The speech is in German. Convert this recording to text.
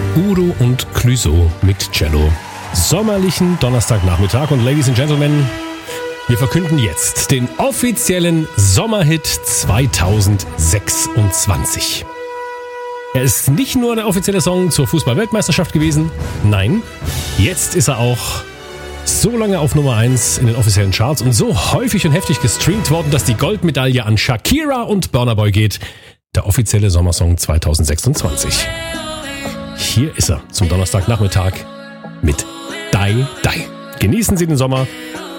Udo und Clouseau mit Cello. Sommerlichen Donnerstagnachmittag und Ladies and Gentlemen, wir verkünden jetzt den offiziellen Sommerhit 2026. Er ist nicht nur der offizielle Song zur Fußball-Weltmeisterschaft gewesen, nein, jetzt ist er auch so lange auf Nummer 1 in den offiziellen Charts und so häufig und heftig gestreamt worden, dass die Goldmedaille an Shakira und Burna Boy geht. Der offizielle Sommersong 2026. Hier ist er zum Donnerstagnachmittag mit Die Die. Genießen Sie den Sommer